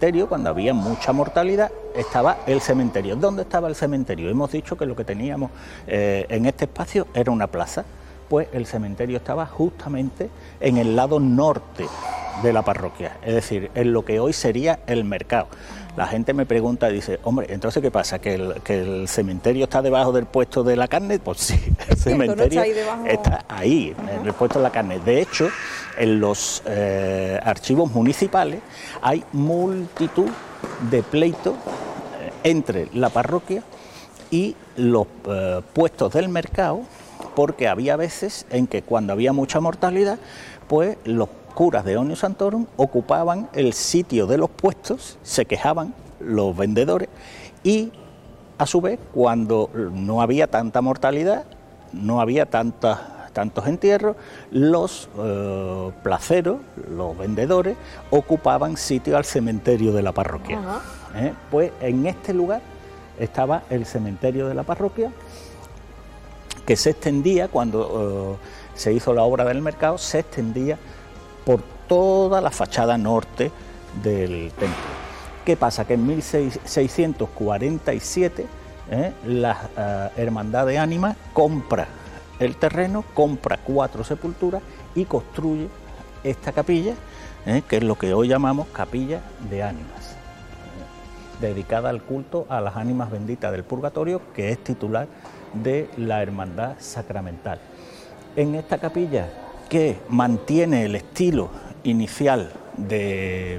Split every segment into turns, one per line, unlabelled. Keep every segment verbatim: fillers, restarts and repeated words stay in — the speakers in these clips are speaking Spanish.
cementerio, cuando había mucha mortalidad, estaba el cementerio. ¿Dónde estaba el cementerio? Hemos dicho que lo que teníamos eh, en este espacio era una plaza. Pues el cementerio estaba justamente en el lado norte de la parroquia, es decir, en lo que hoy sería el mercado. La gente me pregunta y dice, hombre, entonces ¿qué pasa? ¿Que el, que el cementerio está debajo del puesto de la carne? Pues sí, el cementerio ¿no está ahí debajo? Está ahí, en el puesto de la carne. De hecho, en los eh, archivos municipales hay multitud de pleitos entre la parroquia y los eh, puestos del mercado, porque había veces en que cuando había mucha mortalidad, pues los curas de Omnium Sanctorum ocupaban el sitio de los puestos, se quejaban los vendedores y a su vez cuando no había tanta mortalidad, no había tanta, tantos entierros, los eh, placeros, los vendedores, ocupaban sitio al cementerio de la parroquia. Uh-huh. ¿Eh? Pues en este lugar estaba el cementerio de la parroquia, que se extendía, cuando uh, se hizo la obra del mercado, se extendía por toda la fachada norte del templo. ¿Qué pasa? Que en mil seiscientos cuarenta y siete eh, la uh, Hermandad de Ánimas compra el terreno, compra cuatro sepulturas y construye esta capilla, eh, que es lo que hoy llamamos Capilla de Ánimas, eh, dedicada al culto a las ánimas benditas del purgatorio, que es titular de la Hermandad Sacramental. En esta capilla, que mantiene el estilo inicial de,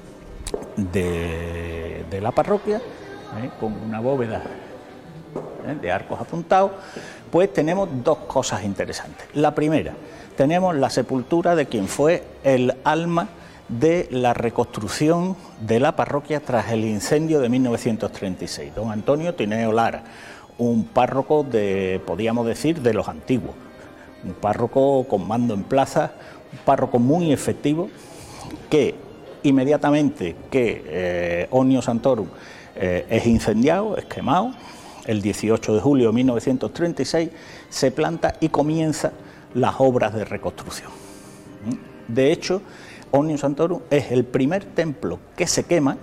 de, de la parroquia, ¿eh? con una bóveda ¿eh? de arcos apuntados, pues tenemos dos cosas interesantes. La primera, tenemos la sepultura de quien fue el alma de la reconstrucción de la parroquia tras el incendio de mil novecientos treinta y seis, don Antonio Tineo Lara, un párroco de, podríamos decir, de los antiguos, un párroco con mando en plaza, un párroco muy efectivo, que inmediatamente que eh, Omnium Sanctorum eh, es incendiado, es quemado, el dieciocho de julio de mil novecientos treinta y seis se planta y comienza las obras de reconstrucción. De hecho, Omnium Sanctorum es el primer templo que se quema,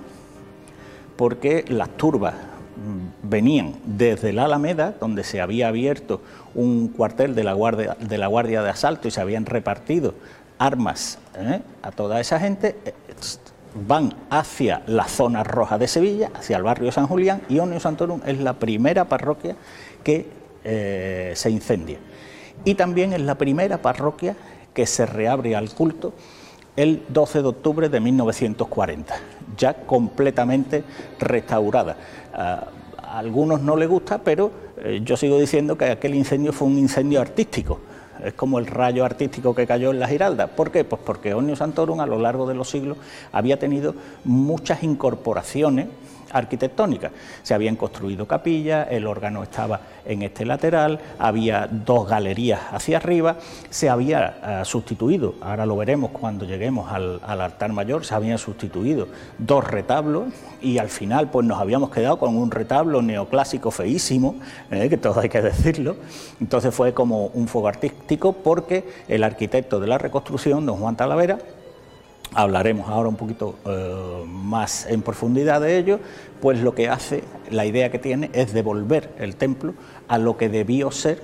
porque las turbas venían desde la Alameda, donde se había abierto un cuartel de la Guardia de, la guardia de Asalto y se habían repartido armas ¿eh? a toda esa gente, eh, van hacia la zona roja de Sevilla, hacia el barrio de San Julián, y Omnium Sanctorum es la primera parroquia que eh, se incendia. Y también es la primera parroquia que se reabre al culto el doce de octubre de mil novecientos cuarenta, ya completamente restaurada. A algunos no les gusta, pero eh, yo sigo diciendo que aquel incendio fue un incendio artístico. Es como el rayo artístico que cayó en la Giralda. ¿Por qué? Pues porque Omnium Sanctorum a lo largo de los siglos había tenido muchas incorporaciones arquitectónicas. Se habían construido capillas, el órgano estaba en este lateral, había dos galerías hacia arriba, se había uh, sustituido, ahora lo veremos cuando lleguemos al, al altar mayor, se habían sustituido dos retablos y al final pues nos habíamos quedado con un retablo neoclásico feísimo, eh, que todo hay que decirlo. Entonces fue como un fuego artístico, porque el arquitecto de la reconstrucción, don Juan Talavera, hablaremos ahora un poquito eh, más en profundidad de ello, pues lo que hace, la idea que tiene es devolver el templo a lo que debió ser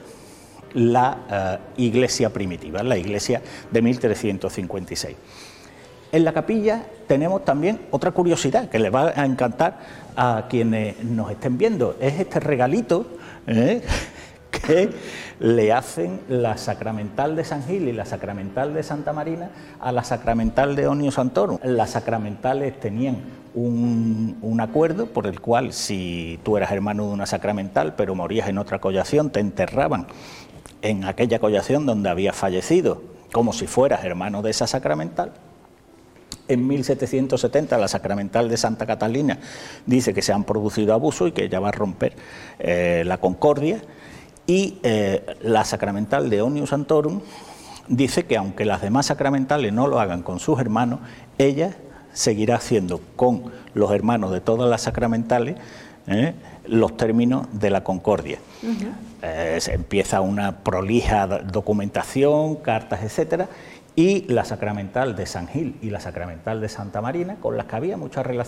la uh, iglesia primitiva, la iglesia de mil trescientos cincuenta y seis. En la capilla tenemos también otra curiosidad que le va a encantar a quienes nos estén viendo, es este regalito ¿eh? que le hacen la Sacramental de San Gil y la Sacramental de Santa Marina a la Sacramental de Omnium Sanctorum. Las sacramentales tenían un, un acuerdo por el cual, si tú eras hermano de una sacramental pero morías en otra collación, te enterraban en aquella collación donde habías fallecido, como si fueras hermano de esa sacramental. En mil setecientos setenta la Sacramental de Santa Catalina dice que se han producido abusos y que ella va a romper eh, la concordia. Y eh, la Sacramental de Omnium Sanctorum dice que aunque las demás sacramentales no lo hagan con sus hermanos, ella seguirá haciendo con los hermanos de todas las sacramentales eh, los términos de la concordia. Uh-huh. eh, se empieza una prolija documentación, cartas, etcétera, y la Sacramental de San Gil y la Sacramental de Santa Marina, con las que había mucha relación